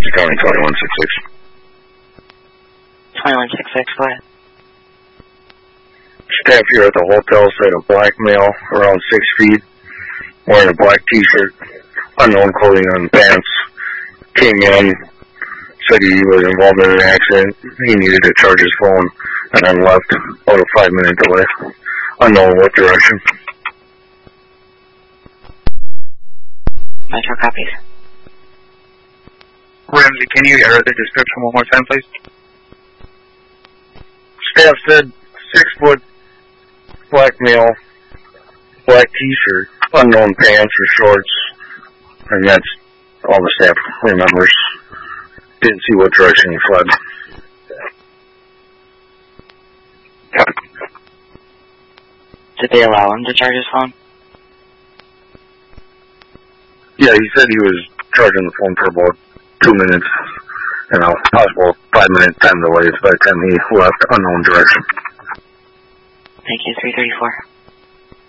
Ramsey County 2166. 2166, go ahead. Staff here at the hotel said a black male around 6 feet, wearing a black t-shirt, unknown clothing on pants, came in, said he was involved in an accident, he needed to charge his phone, and then left about a 5-minute delay, unknown what direction. Metro copies. Ramsey, can you error the description one more time, please? Staff said 6 foot, black male, black t-shirt, unknown pants or shorts, and that's all the staff remembers. Didn't see what direction he fled. Did they allow him to charge his phone? Yeah, he said he was charging the phone for about 2 minutes, and a possible 5-minute time delay by the time he left unknown direction. Thank you, 334.